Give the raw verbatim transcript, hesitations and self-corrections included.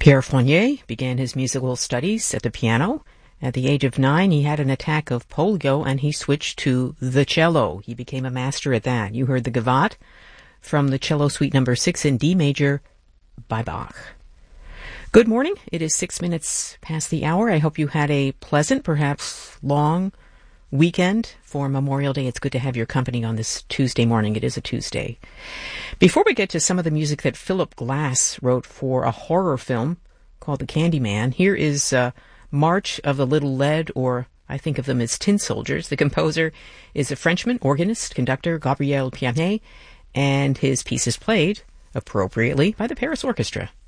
Pierre Fournier began his musical studies at the piano. At the age of nine, he had an attack of polio, and he switched to the cello. He became a master at that. You heard the Gavotte from the Cello Suite Number Six in D major by Bach. Good morning. It is six minutes past the hour. I hope you had a pleasant, perhaps long weekend for Memorial Day. It's good to have your company on this Tuesday morning. It is a Tuesday. Before we get to some of the music that Philip Glass wrote for a horror film called The Candyman, here is uh, March of the Little Lead, or I think of them as Tin Soldiers. The composer is a Frenchman, organist, conductor, Gabriel Pianet, and his piece is played, appropriately, by the Paris Orchestra.